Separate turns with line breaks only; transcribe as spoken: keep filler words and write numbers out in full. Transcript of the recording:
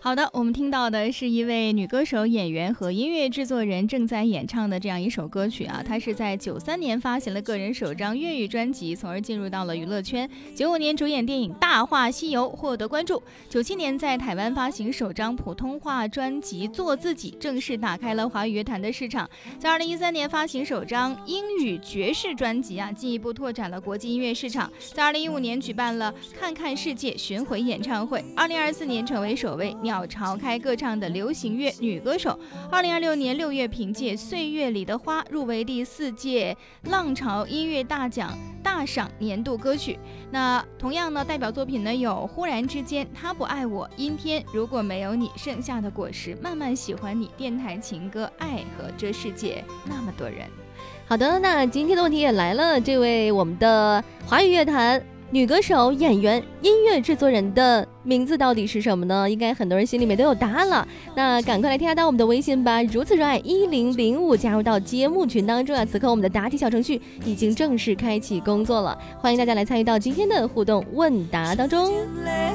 好的，我们听到的是一位女歌手、演员和音乐制作人正在演唱的这样一首歌曲啊。她是在九三年发行了个人首张粤语专辑，从而进入到了娱乐圈。九五年主演电影《大话西游》获得关注。九七年在台湾发行首张普通话专辑《做自己》，正式打开了华语乐坛的市场。在二零一三年发行首张英语爵士专辑啊，进一步拓展了国际音乐市场。在二零一五年举办了看看世界巡回演唱会。二零二四年成为首位鸟巢开歌唱的流行乐女歌手。二零二六年六月凭借《岁月里的花》入围第四届浪潮音乐大奖大赏年度歌曲。那同样呢，代表作品呢有《忽然之间》、《他不爱我》、《阴天》、《如果没有你》、《剩下的果实》、《慢慢喜欢你》、电台情歌、爱和这世界那么多人。
好的，那今天的问题也来了，这位我们的华语乐坛女歌手、演员、音乐制作人的名字到底是什么呢？应该很多人心里面都有答案了。那赶快来添加到我们的微信吧，如此热爱一零零五，加入到节目群当中啊！此刻我们的答题小程序已经正式开启工作了，欢迎大家来参与到今天的互动问答当中。